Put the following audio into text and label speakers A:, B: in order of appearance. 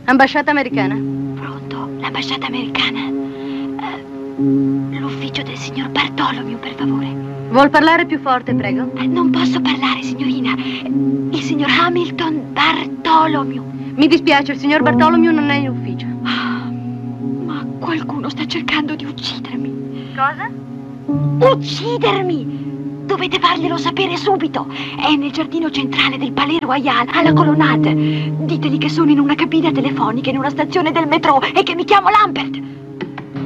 A: Ambasciata americana.
B: Pronto, l'ambasciata americana. L'ufficio del signor Bartolomeo, per favore.
A: Vuol parlare più forte, prego?
B: Non posso parlare, signorina. Il signor Hamilton Bartolomeo.
A: Mi dispiace, il signor Bartolomeo non è in ufficio.
B: Ma qualcuno sta cercando di uccidermi.
A: Cosa?
B: Uccidermi! Dovete farglielo sapere subito. È nel giardino centrale del Palais Royal, alla Colonnade. Ditegli che sono in una cabina telefonica in una stazione del metro e che mi chiamo Lambert.